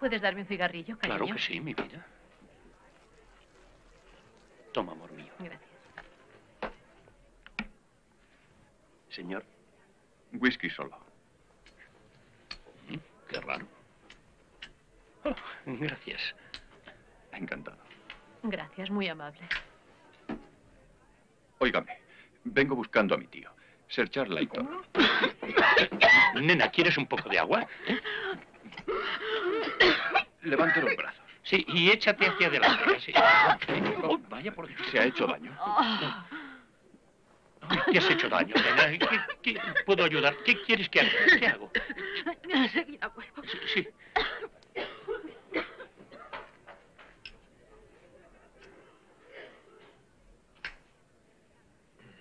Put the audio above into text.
¿Puedes darme un cigarrillo, cariño? Claro que sí, mi vida. Toma, amor mío. Gracias. Señor, whisky solo. Qué raro. Oh, gracias. Encantado. Gracias, muy amable. Óigame, vengo buscando a mi tío, Sir Charles Layton. Nena, ¿quieres un poco de agua? Levante los brazos. Sí, y échate hacia adelante. Sí. Oh, vaya por Dios. ¿Se ha hecho daño? ¿Te has hecho daño, nena? ¿Qué puedo ayudar? ¿Qué quieres que haga? ¿Qué hago? Enseguida vuelvo. Sí.